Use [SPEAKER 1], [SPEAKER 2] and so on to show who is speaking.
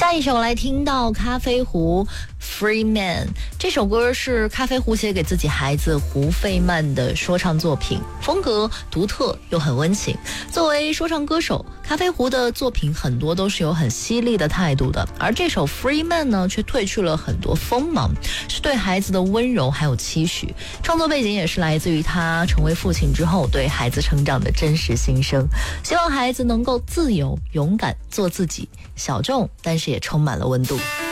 [SPEAKER 1] 下一首来听到咖啡壶 Free Man， 这首歌是咖啡壶写给自己孩子胡费曼的说唱作品，风格独特又很温情。作为说唱歌手，咖啡壶的作品很多都是有很犀利的态度的，而这首 Free Man 呢，却褪去了很多锋芒，是对孩子的温柔还有期许。创作背景也是来自于他成为父亲之后对孩子成长的真实心声，希望孩子能够自由勇敢做自己，小众但是也充满了温度。